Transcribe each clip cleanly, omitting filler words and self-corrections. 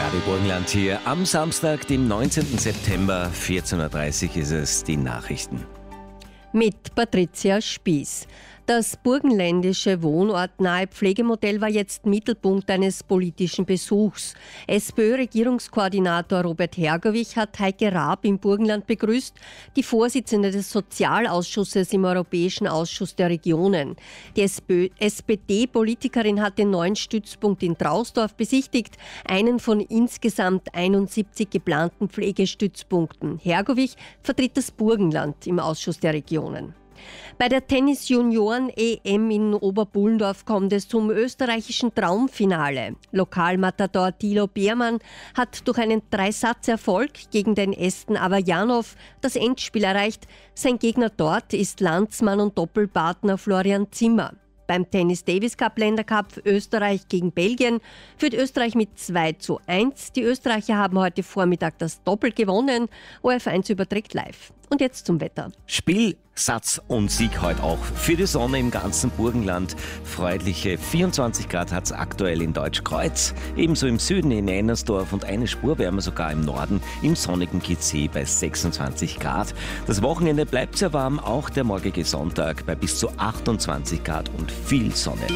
Radio Burgenland hier am Samstag, dem 19. September, 14.30 Uhr ist es, die Nachrichten. Mit Patricia Spieß. Das burgenländische wohnortnahe Pflegemodell war jetzt Mittelpunkt eines politischen Besuchs. SPÖ-Regierungskoordinator Robert Hergovich hat Heike Raab im Burgenland begrüßt, die Vorsitzende des Sozialausschusses im Europäischen Ausschuss der Regionen. Die SPD-Politikerin hat den neuen Stützpunkt in Trausdorf besichtigt, einen von insgesamt 71 geplanten Pflegestützpunkten. Hergovich vertritt das Burgenland im Ausschuss der Regionen. Bei der Tennis-Junioren-EM in Oberbullendorf kommt es zum österreichischen Traumfinale. Lokalmatador Thilo Beermann hat durch einen Dreisatzerfolg gegen den Esten Avajanov das Endspiel erreicht. Sein Gegner dort ist Landsmann und Doppelpartner Florian Zimmer. Beim Tennis Davis Cup Ländercup Österreich gegen Belgien führt Österreich mit 2:1. Die Österreicher haben heute Vormittag das Doppel gewonnen. ORF1 überträgt live. Und jetzt zum Wetter. Spiel, Satz und Sieg heute auch für die Sonne im ganzen Burgenland. Freundliche 24 Grad hat es aktuell in Deutschkreuz, ebenso im Süden in Ennersdorf und eine Spur wärmer sogar im Norden im sonnigen Kitzee bei 26 Grad. Das Wochenende bleibt sehr warm, auch der morgige Sonntag bei bis zu 28 Grad und viel Sonne.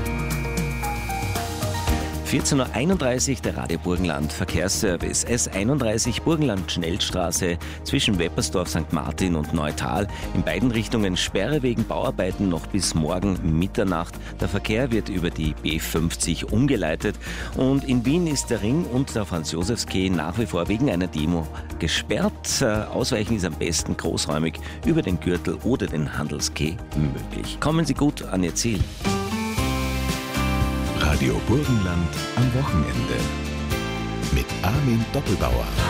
14.31 Uhr, der Radio Burgenland Verkehrsservice. S31 Burgenland Schnellstraße zwischen Weppersdorf, St. Martin und Neutal. In beiden Richtungen Sperre wegen Bauarbeiten noch bis morgen Mitternacht. Der Verkehr wird über die B50 umgeleitet. Und in Wien ist der Ring und der Franz-Josefs-Quai nach wie vor wegen einer Demo gesperrt. Ausweichen ist am besten großräumig über den Gürtel oder den Handelsquai möglich. Kommen Sie gut an Ihr Ziel. Radio Burgenland am Wochenende mit Armin Doppelbauer.